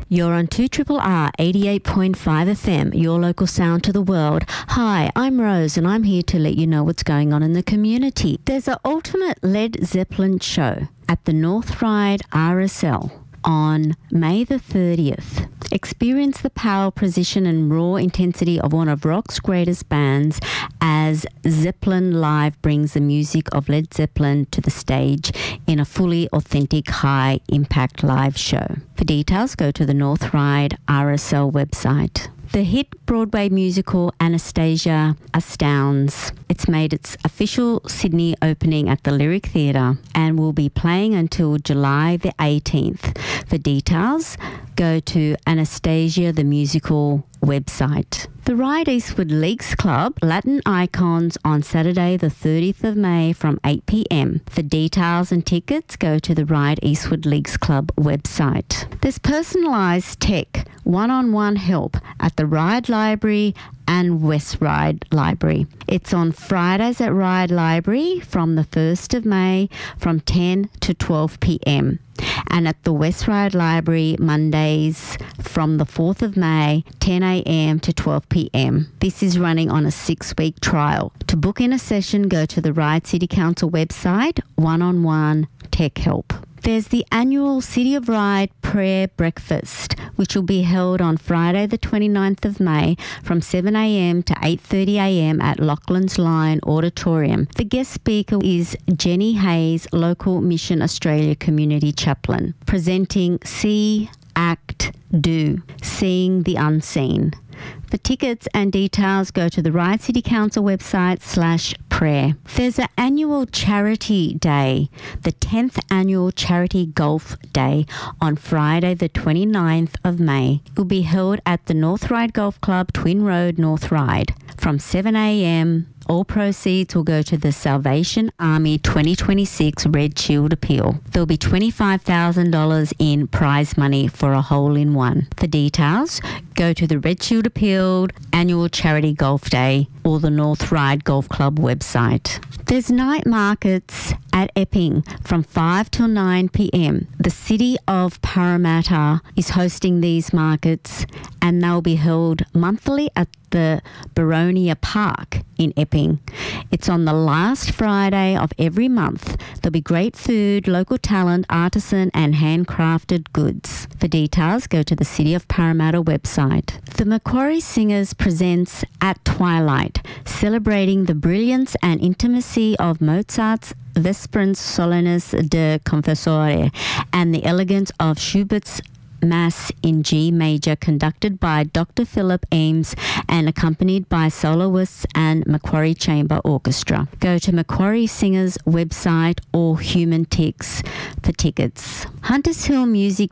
You're on 2RRR 88.5 FM, your local sound to the world. Hi, I'm Rose and I'm here to let you know what's going on in the community. There's an ultimate Led Zeppelin show at the North Ryde RSL on May the 30th. Experience the power, precision and raw intensity of one of rock's greatest bands as Zeppelin Live brings the music of Led Zeppelin to the stage in a fully authentic high-impact live show. For details, go to the North Ryde RSL website. The hit Broadway musical Anastasia astounds. It's made its official Sydney opening at the Lyric Theatre and will be playing until July the 18th. For details, go to Anastasia the Musical website. The Ryde Eastwood Leagues Club Latin Icons on Saturday the 30th of May from 8 p.m. For details and tickets, go to the Ryde Eastwood Leagues Club website. There's personalised tech, one-on-one help at the Ryde Library and West Ryde Library. It's on Fridays at Ryde Library from the 1st of May from 10 to 12 p.m. and at the West Ryde Library Mondays from the 4th of May, 10 a.m. to 12 p.m. This is running on a 6-week trial. To book in a session, go to the Ryde City Council website, one-on-one tech help. There's the annual City of Ryde Prayer Breakfast, which will be held on Friday the 29th of May from 7 a.m. to 8:30 a.m. at Lachlan's Line Auditorium. The guest speaker is Jenny Hayes, local Mission Australia Community Chaplain, presenting See, Act, Do, Seeing the Unseen. For tickets and details, go to the Ryde City Council website /prayer. There's an annual charity day, the 10th annual charity golf day on Friday the 29th of May. It will be held at the North Ryde Golf Club, Twin Road, North Ryde from 7 a.m. All proceeds will go to the Salvation Army 2026 Red Shield Appeal. There'll be $25,000 in prize money for a hole-in-one. For details, go to the Red Shield Appeal Annual Charity Golf Day or the North Ryde Golf Club website. There's night markets at Epping from 5 till 9 p.m. The City of Parramatta is hosting these markets and they'll be held monthly at the Baronia Park in Epping. It's on the last Friday of every month. There'll be great food, local talent, artisan and handcrafted goods. For details, go to the City of Parramatta website. The Macquarie Singers presents At Twilight, celebrating the brilliance and intimacy of Mozart's Vespers Solenis de Confessore and the elegance of Schubert's Mass in G Major, conducted by Dr. Philip Ames and accompanied by soloists and Macquarie Chamber Orchestra. Go to Macquarie Singers website or Human Tix for tickets. Hunters Hill Music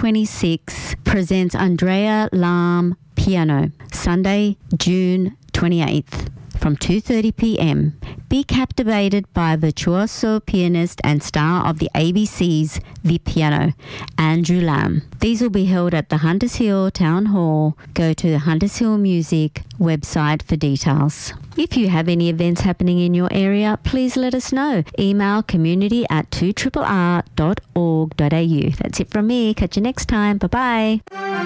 2026 presents Andrea Lam Piano, Sunday, June 28th. From 2:30 p.m. Be captivated by virtuoso pianist and star of the ABC's The Piano, Andrew Lamb. These will be held at the Hunters Hill Town Hall. Go to the Hunters Hill Music website for details. If you have any events happening in your area, please let us know. Email community@2RRR.org.au. That's it from me. Catch you next time. Bye-bye.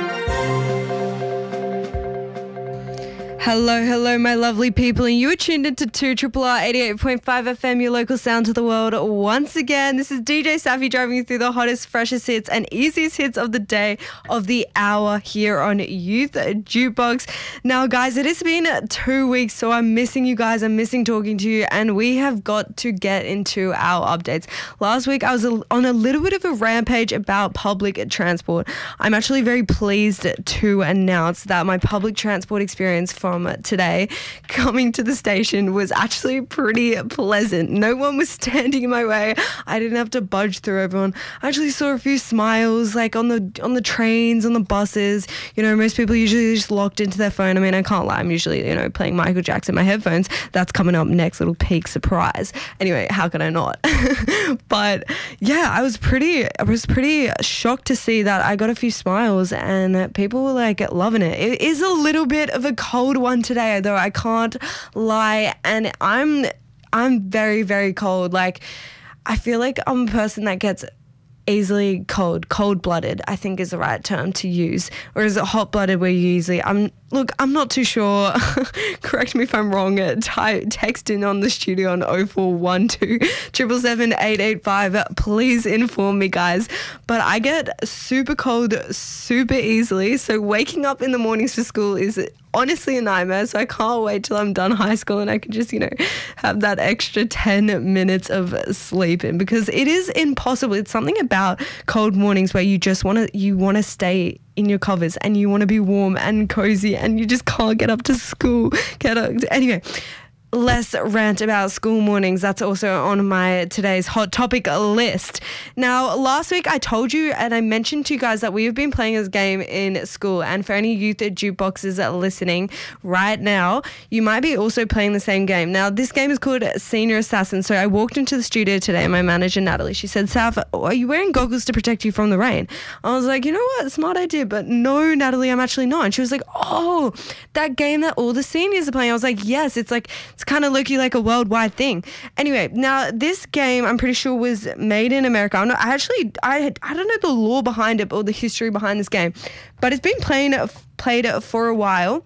Hello, my lovely people, and you are tuned into 2RRR 88.5 FM, your local sound to the world. Once again, this is DJ Safi driving you through the hottest, freshest hits and easiest hits of the day, of the hour here on Youth Jukebox. Now, guys, it has been 2 weeks, so I'm missing you guys. I'm missing talking to you, and we have got to get into our updates. Last week, I was on a little bit of a rampage about public transport. I'm actually very pleased to announce that my public transport experience from today coming to the station was actually pretty pleasant. No one was standing in my way. I didn't have to budge through everyone. I actually saw a few smiles like on the trains, on the buses. You know, most people usually just locked into their phone. I mean, I can't lie. I'm usually, you know, playing Michael Jackson in my headphones. That's coming up next, little peak surprise. Anyway, how can I not? But yeah, I was pretty shocked to see that I got a few smiles and people were like loving it. It is a little bit of a cold one today, though, I can't lie, and I'm very, very cold. Like, I feel like I'm a person that gets easily cold-blooded, I think is the right term to use. Or is it hot-blooded where you usually, I'm not too sure. Correct me if I'm wrong. Text in on the studio on 0412 777 885. Please inform me, guys. But I get super cold super easily. So waking up in the mornings for school is honestly a nightmare. So I can't wait till I'm done high school and I can just, have that extra 10 minutes of sleep in, because it is impossible. It's something about cold mornings where you just want to stay in your covers and you want to be warm and cozy and you just can't get up to school. Anyway, less rant about school mornings. That's also on my today's hot topic list. Now, last week I told you and I mentioned to you guys that we have been playing this game in school, and for any youth at jukeboxes that are listening right now, you might be also playing the same game. Now, this game is called Senior Assassin. So I walked into the studio today, my manager Natalie, she said, "Saf, are you wearing goggles to protect you from the rain?" I was like, you know what, smart idea, but no, Natalie, I'm actually not. And she was like, oh, that game that all the seniors are playing. I was like, yes, it's kind of looking like a worldwide thing. Anyway, now this game I'm pretty sure was made in America. I don't know the lore behind it or the history behind this game, but it's been played for a while.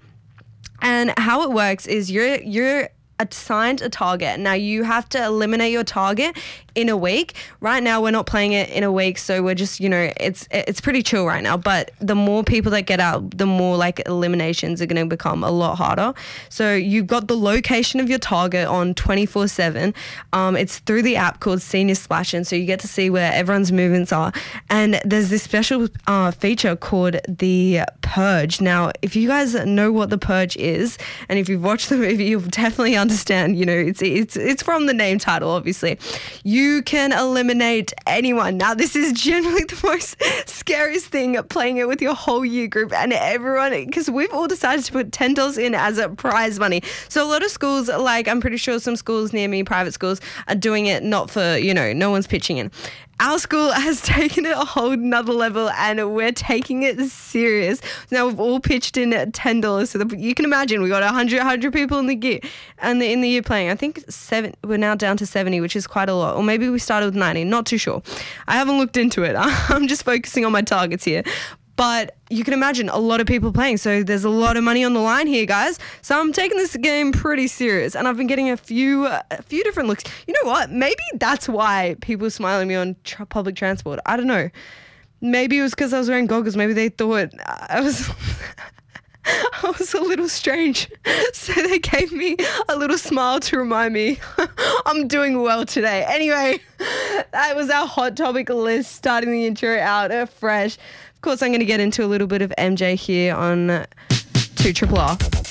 And how it works is you're assigned a target. Now you have to eliminate your target in a week. Right now we're not playing it in a week, so we're just, it's pretty chill right now. But the more people that get out, the more eliminations are going to become a lot harder. So you've got the location of your target on 24/7. It's through the app called Senior Splash, and so you get to see where everyone's movements are. And there's this special feature called the Purge. Now, if you guys know what the Purge is, and if you've watched the movie, you'll definitely understand. It's from the name title, obviously. You can eliminate anyone. Now, this is generally the most scariest thing, playing it with your whole year group and everyone, because we've all decided to put $10 in as a prize money. So a lot of schools, I'm pretty sure some schools near me, private schools, are doing it not for, no one's pitching in. Our school has taken it a whole nother level and we're taking it serious. Now we've all pitched in $10. So you can imagine we got 100 people in the year and in the year playing. I think we're now down to 70, which is quite a lot. Or maybe we started with 90, not too sure. I haven't looked into it. I'm just focusing on my targets here. But you can imagine a lot of people playing. So there's a lot of money on the line here, guys. So I'm taking this game pretty serious. And I've been getting a few different looks. You know what? Maybe that's why people smile at me on public transport. I don't know. Maybe it was because I was wearing goggles. Maybe they thought I was... I was a little strange. So they gave me a little smile to remind me I'm doing well today. Anyway, that was our hot topic list, starting the intro out fresh. Of course, I'm going to get into a little bit of MJ here on 2RRR.